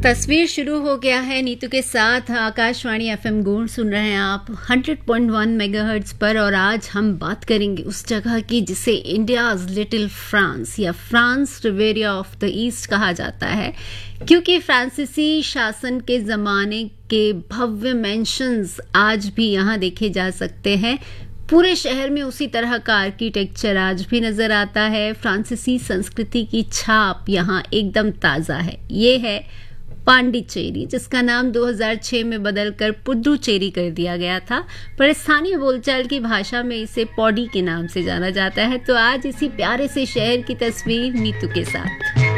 तस्वीर शुरू हो गया है नीतू के साथ। आकाशवाणी एफएम गोल्ड सुन रहे हैं आप 100.1 मेगाहर्ट्ज पर, और आज हम बात करेंगे उस जगह की जिसे इंडियाज लिटिल फ्रांस या France Riviera of the east कहा जाता है, क्योंकि फ्रांसीसी शासन के ज़माने के भव्य मैंशंस आज भी यहाँ देखे जा सकते हैं। पूरे शहर में उसी तरह का आर्किटेक्चर आज भी नज़र आता है। फ्रांसीसी संस्कृति की छाप यहाँ एकदम ताज़ा है। ये है पांडिचेरी, जिसका नाम 2006 में बदलकर पुदुचेरी कर दिया गया था, पर स्थानीय बोलचाल की भाषा में इसे पौडी के नाम से जाना जाता है। तो आज इसी प्यारे से शहर की तस्वीर नीतू के साथ।